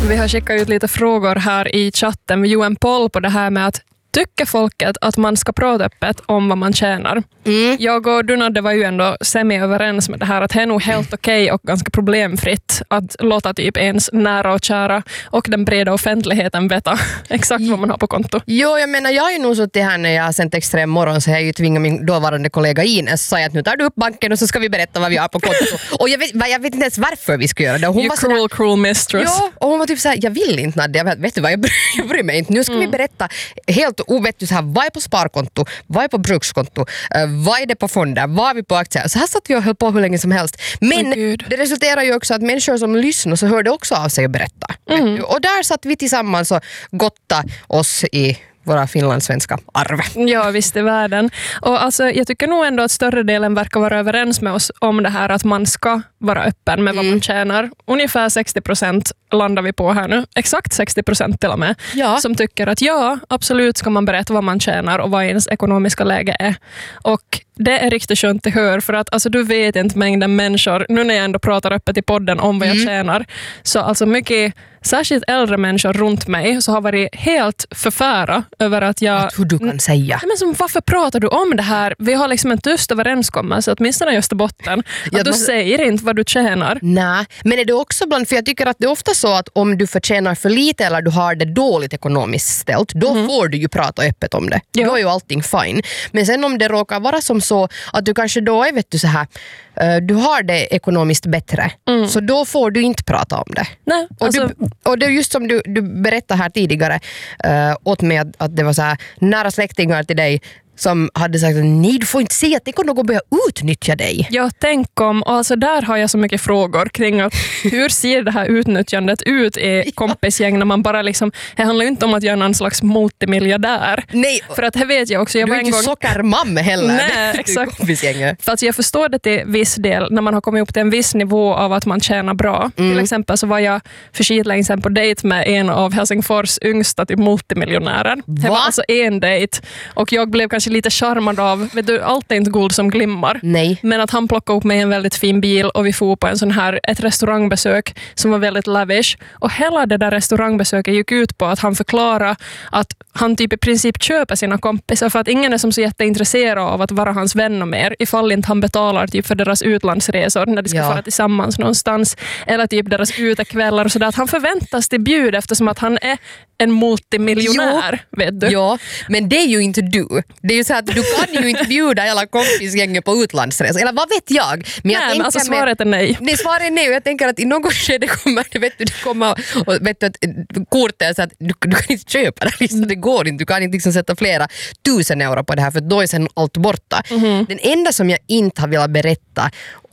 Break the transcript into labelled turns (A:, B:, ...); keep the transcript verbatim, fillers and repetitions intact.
A: Vi har skickat ut lite frågor här i chatten med Johan Poll på det här med att tycker folket att man ska prata öppet om vad man tjänar? Mm. Jag och Dunade var ju ändå semi-överens med det här att det är nog helt okej okay och ganska problemfritt att låta typ ens nära och kära och den breda offentligheten veta exakt vad man har på konto.
B: Jo, jag menar, jag har ju nog suttit här när jag har sänt Extrem morgon, så jag har ju tvingat min dåvarande kollega Ines säga att nu tar du upp banken och så ska vi berätta vad vi har på konto. Och jag vet, jag vet inte ens varför vi ska göra det. Hon
A: you
B: var
A: cruel,
B: sådär,
A: cruel mistress.
B: Ja, och hon var typ såhär, jag vill inte Nadia, jag vet, vet du vad, jag bryr, jag bryr mig inte. Nu ska mm. vi berätta helt ovettigt så här, vad är på sparkonto, vad är på brukskonto, uh, vad är det på fonder, vad är vi på aktier. Så här satt vi och höll på hur länge som helst. Men oh, det resulterar ju också att människor som lyssnar så hör det också av sig att berätta. Mm. Och där satt vi tillsammans och gotta oss i våra finlandssvenska arv.
A: Ja, visst i världen. Och alltså, jag tycker nog ändå att större delen verkar vara överens med oss om det här att man ska vara öppen med vad mm. man tjänar. Ungefär sextio procent landar vi på här nu. Exakt sextio procent till och med. Ja. Som tycker att ja, absolut ska man berätta vad man tjänar och vad ens ekonomiska läge är. Och det är riktigt skönt att höra, för att alltså, du vet inte mängden människor, nu när jag ändå pratar öppet i podden om vad jag mm. tjänar, så alltså mycket, särskilt äldre människor runt mig så har varit helt förfära över att jag...
B: Att hur du kan säga.
A: Men som, varför pratar du om det här? Vi har liksom en tyst överenskommelse, åtminstone i Österbotten, att ja, du man... säger inte vad du tjänar.
B: Nej, men är det också bland, för jag tycker att det är ofta så att om du förtjänar för lite eller du har det dåligt ekonomiskt ställt, då mm. får du ju prata öppet om det. Ja. Då är ju allting fine. Men sen om det råkar vara som så att du kanske då är, vet du, så här, uh, du har det ekonomiskt bättre, mm. så då får du inte prata om det.
A: Nej,
B: och,
A: alltså...
B: du, och det är just som du, du berättade här tidigare uh, åt mig att, att det var så här nära släktingar till dig som hade sagt att nej, du får inte se att det kommer någon börja utnyttja dig.
A: Ja, tänk om. Alltså där har jag så mycket frågor kring att hur ser det här utnyttjandet ut i kompisgäng när man bara liksom, det handlar ju inte om att jag är någon slags multimiljardär.
B: Nej.
A: För att det vet jag också. Jag
B: du är inte gång... sockermam heller.
A: Nej, exakt. För att jag förstår det till viss del när man har kommit upp till en viss nivå av att man tjänar bra. Mm. Till exempel så var jag för skitlänge sedan på dejt med en av Helsingfors yngsta typ multimiljonärer. Det var alltså en dejt. Och jag blev kanske lite charmad av, vet du, allt är inte guld som glimmar.
B: Nej.
A: Men att han plockade upp mig en väldigt fin bil och vi får på en sån här, ett restaurangbesök som var väldigt lavish. Och hela det där restaurangbesöket gick ut på att han förklarade att han typ i princip köper sina kompisar för att ingen är som så jätteintresserad av att vara hans vän och mer ifall inte han betalar typ för deras utlandsresor när de ska ja. fara tillsammans någonstans eller typ deras utekvällar och sådär. Att han förväntas till bjud eftersom att han är en multimiljonär, jo. vet du.
B: Ja, men det är ju inte du. Det är ju så att du kan ju inte bjuda hela kompisgänget på utlandsresor. Eller vad vet jag? Men
A: nej,
B: jag
A: men alltså svaret är nej.
B: Nej, svaret är nej. Och jag tänker att i något skede kommer det, vet du, det kommer och vet du att kortet så att du, du kan inte köpa det. Liksom, det går inte. Du kan inte liksom sätta flera tusen euro på det här för då är sen allt borta. Mm-hmm. Den enda som jag inte har velat berätta